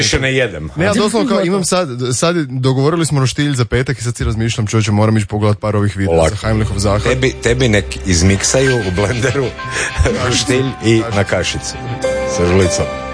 više ne jedem. Ne, ja doslovno kao imam sad dogovorili smo roštilj za petak i sad si razmišljam, čovječe, moram ići pogledat par ovih videa za Heimlichov zahvat. Tebi nek izmiksaju u blenderu roštilj i na kašicu sa žlicom.